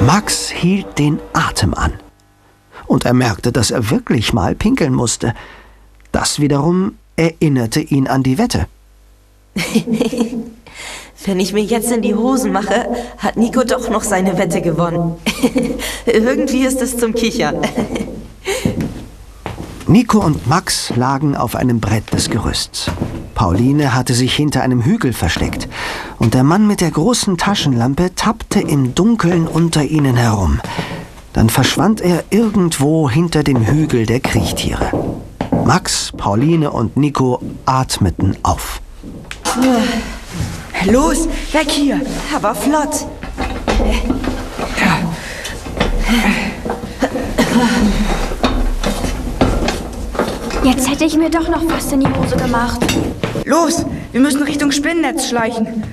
Max hielt den Atem an. Und er merkte, dass er wirklich mal pinkeln musste. Das wiederum erinnerte ihn an die Wette. Wenn ich mir jetzt in die Hosen mache, hat Nico doch noch seine Wette gewonnen. Irgendwie ist es zum Kichern. Nico und Max lagen auf einem Brett des Gerüsts. Pauline hatte sich hinter einem Hügel versteckt. Und der Mann mit der großen Taschenlampe tappte im Dunkeln unter ihnen herum. Dann verschwand er irgendwo hinter dem Hügel der Kriechtiere. Max, Pauline und Nico atmeten auf. Los, weg hier! Aber flott! Jetzt hätte ich mir doch noch fast in die Hose gemacht. Los, wir müssen Richtung Spinnennetz schleichen.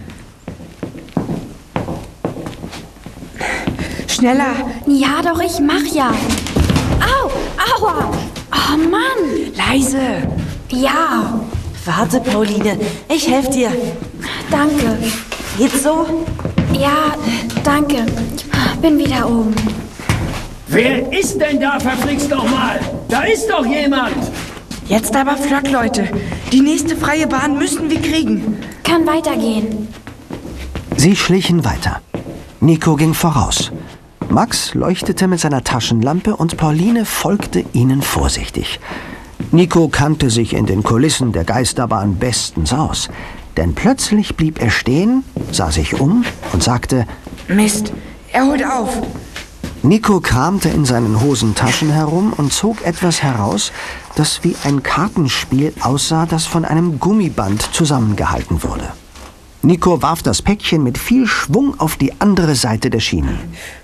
Schneller! Ja doch, ich mach ja. Au, aua! Oh Mann! Leise! Ja, Warte, Pauline, ich helfe dir. danke. Geht's so? Ja, danke. Ich bin wieder oben. Wer ist denn da, verflixt nochmal? Da ist doch jemand! Jetzt aber flott, Leute. Die nächste freie Bahn müssen wir kriegen. Kann weitergehen. Sie schlichen weiter. Nico ging voraus. Max leuchtete mit seiner Taschenlampe und Pauline folgte ihnen vorsichtig. Nico kannte sich in den Kulissen der Geisterbahn bestens aus. Denn plötzlich blieb er stehen, sah sich um und sagte: Mist, er holt auf. Nico kramte in seinen Hosentaschen herum und zog etwas heraus, das wie ein Kartenspiel aussah, das von einem Gummiband zusammengehalten wurde. Nico warf das Päckchen mit viel Schwung auf die andere Seite der Schienen.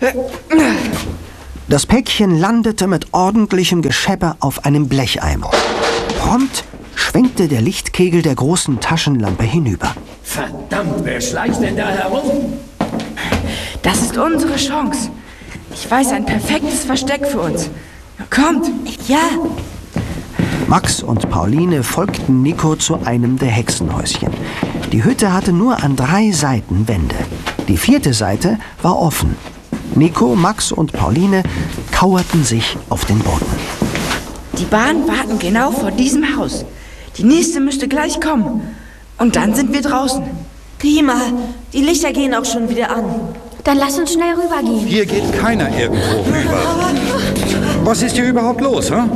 Das Päckchen landete mit ordentlichem Geschepper auf einem Blecheimer. Prompt schwenkte der Lichtkegel der großen Taschenlampe hinüber. Verdammt, wer schleicht denn da herum? Das ist unsere Chance. Ich weiß ein perfektes Versteck für uns. Kommt! Ja, Max und Pauline folgten Nico zu einem der Hexenhäuschen. Die Hütte hatte nur an 3 Seiten Wände. Die 4. Seite war offen. Nico, Max und Pauline kauerten sich auf den Boden. Die Bahnen warten genau vor diesem Haus. Die nächste müsste gleich kommen. Und dann sind wir draußen. prima. Die Lichter gehen auch schon wieder an. Dann lass uns schnell rübergehen. Hier geht keiner irgendwo rüber. Was ist hier überhaupt los, hä?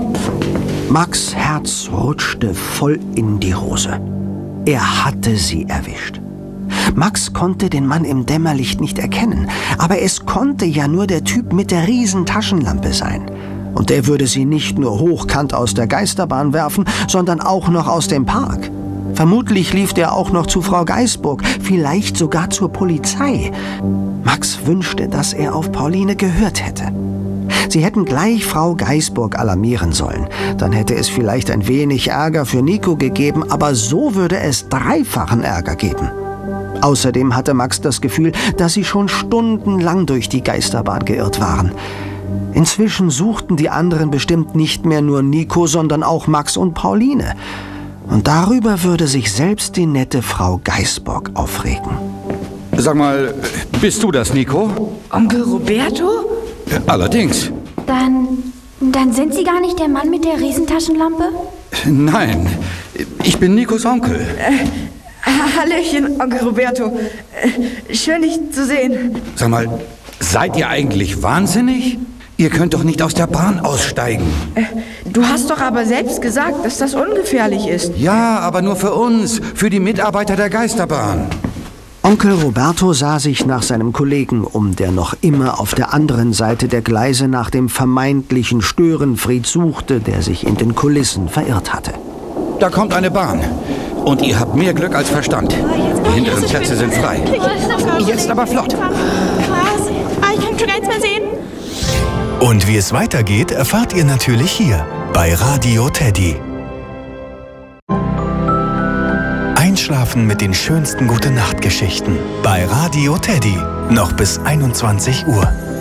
Max' Herz rutschte voll in die Hose. Er hatte sie erwischt. Max konnte den Mann im Dämmerlicht nicht erkennen, aber es konnte ja nur der Typ mit der riesen Taschenlampe sein. Und der würde sie nicht nur hochkant aus der Geisterbahn werfen, sondern auch noch aus dem Park. Vermutlich lief der auch noch zu Frau Geißburg, vielleicht sogar zur Polizei. Max wünschte, dass er auf Pauline gehört hätte. Sie hätten gleich Frau Geißburg alarmieren sollen. Dann hätte es vielleicht ein wenig Ärger für Nico gegeben, aber so würde es 3-fachen Ärger geben. Außerdem hatte Max das Gefühl, dass sie schon stundenlang durch die Geisterbahn geirrt waren. Inzwischen suchten die anderen bestimmt nicht mehr nur Nico, sondern auch Max und Pauline. Und darüber würde sich selbst die nette Frau Geißburg aufregen. Sag mal, bist du das, Nico? Onkel Roberto? Allerdings. Dann sind Sie gar nicht der Mann mit der Riesentaschenlampe? Nein, ich bin Nikos Onkel. Hallöchen, Onkel Roberto. Schön, dich zu sehen. Sag mal, seid ihr eigentlich wahnsinnig? Ihr könnt doch nicht aus der Bahn aussteigen. Du hast doch aber selbst gesagt, dass das ungefährlich ist. Ja, aber nur für uns, für die Mitarbeiter der Geisterbahn. Onkel Roberto sah sich nach seinem Kollegen um, der noch immer auf der anderen Seite der Gleise nach dem vermeintlichen Störenfried suchte, der sich in den Kulissen verirrt hatte. Da kommt eine Bahn. Und ihr habt mehr Glück als Verstand. Die hinteren Plätze sind frei. Jetzt aber flott. Was? Ich kann schon gar nichts mehr sehen. Und wie es weitergeht, erfahrt ihr natürlich hier bei Radio Teddy. Einschlafen mit den schönsten Gute-Nacht-Geschichten bei Radio Teddy. Noch bis 21 Uhr.